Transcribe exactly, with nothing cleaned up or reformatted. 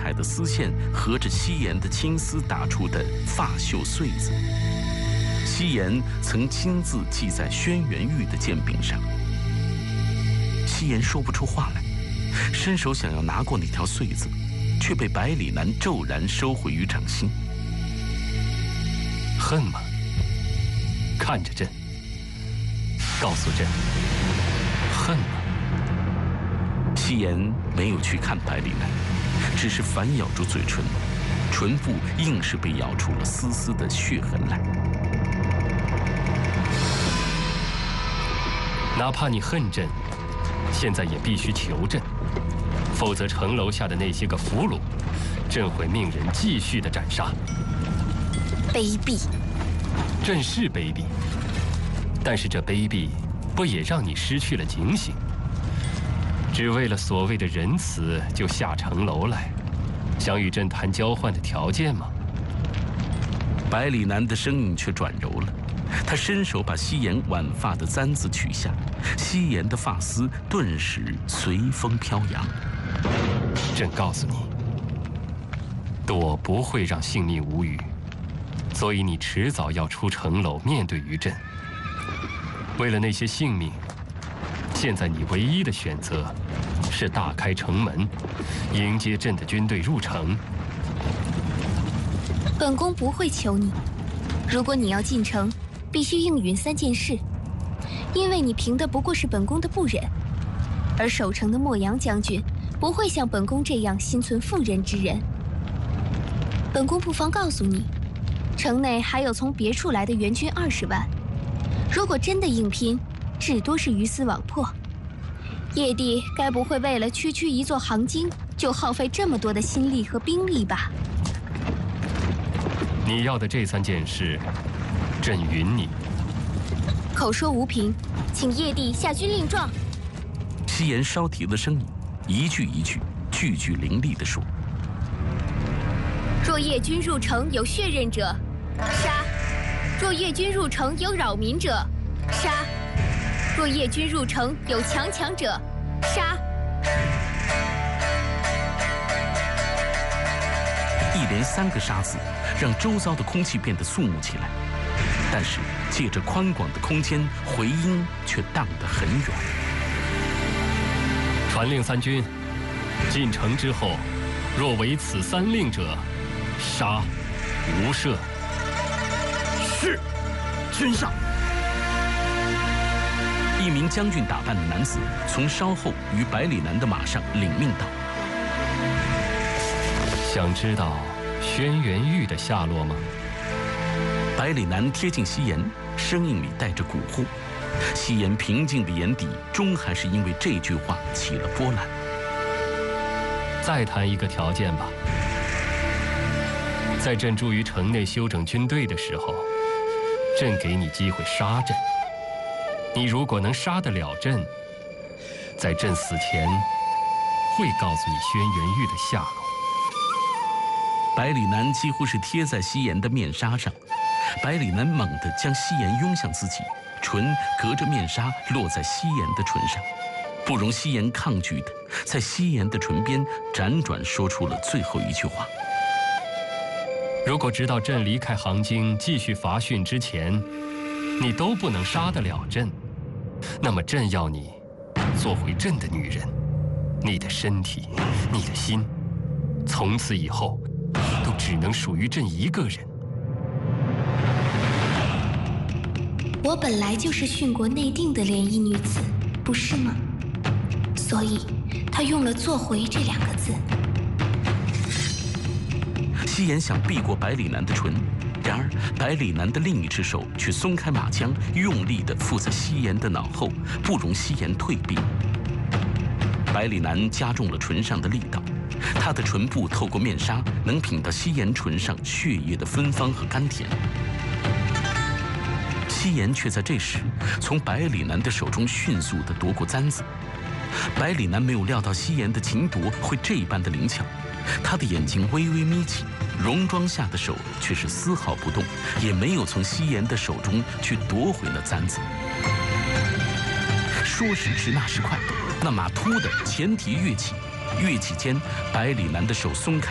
彩的丝线合着西颜的青丝打出的发绣穗子。西颜曾亲自系在轩辕玉的剑柄上。西颜说不出话来，伸手想要拿过那条穗子，却被百里南骤然收回于掌心。 恨吗？看着朕，告诉朕，恨吗？ 西颜没有去看百里南，只是反咬住嘴唇，唇部硬是被咬出了丝丝的血痕来。 哪怕你恨朕，现在也必须求朕，否则城楼下的那些个俘虏，朕会命人继续的斩杀。 卑鄙！ 朕是卑鄙，但是这卑鄙不也让你失去了警醒？只为了所谓的仁慈就下城楼来，想与朕谈交换的条件吗？ 百里南的声音却转柔了，他伸手把西颜挽发的簪子取下，西颜的发丝顿时随风飘扬。 朕告诉你，我不会让性命无虞，所以你迟早要出城楼面对于朕。为了那些性命，现在你唯一的选择是大开城门，迎接朕的军队入城。 本宫不会求你，如果你要进城，必须应允三件事，因为你凭的不过是本宫的不忍，而守城的莫阳将军不会像本宫这样心存妇人之仁。本宫不妨告诉你，城内还有从别处来的援军二十万，如果真的硬拼，至多是鱼死网破。叶帝该不会为了区区一座杭京，就耗费这么多的心力和兵力吧？ 你要的这三件事，朕允你。 口说无凭，请叶帝下军令状。 西颜稍提了声音，一句一句，句句凌厉地说： 若叶军入城有血刃者，杀；若叶军入城有扰民者，杀；若叶军入城有强强者，杀。 一连三个杀字，让周遭的空气变得肃穆起来。但是借着宽广的空间，回音却荡得很远。 传令三军，进城之后，若违此三令者，杀无赦。 是，君上。 一名将军打扮的男子从稍后于百里南的马上领命道： 想知道轩辕玉的下落吗？ 百里南贴近西颜，声音里带着蛊惑。西颜平静的眼底，终还是因为这句话起了波澜。 再谈一个条件吧。在朕驻于城内休整军队的时候，朕给你机会杀朕。你如果能杀得了朕，在朕死前会告诉你轩辕玉的下落。 百里南几乎是贴在西颜的面纱上，百里南猛地将西颜拥向自己，唇隔着面纱落在西颜的唇上，不容西颜抗拒的，在西颜的唇边辗转说出了最后一句话： 如果直到朕离开杭京继续伐训之前，你都不能杀得了朕，那么朕要你做回朕的女人，你的身体，你的心，从此以后都只能属于朕一个人。 我本来就是殉国内定的涟漪女子，不是吗？所以，她用了“做回”这两个字。 西颜想避过百里南的唇，然而百里南的另一只手却松开马枪，用力地附在西颜的脑后，不容西颜退避。百里南加重了唇上的力道，他的唇部透过面纱，能品到西颜唇上血液的芬芳和甘甜。西颜却在这时从百里南的手中迅速地夺过簪子。百里南没有料到西颜的擒夺会这般的灵巧，他的眼睛微微眯起，戎装下的手却是丝毫不动，也没有从西颜的手中去夺回了簪子。说时迟，那时快，那马突的前蹄跃起，跃起间，百里南的手松开。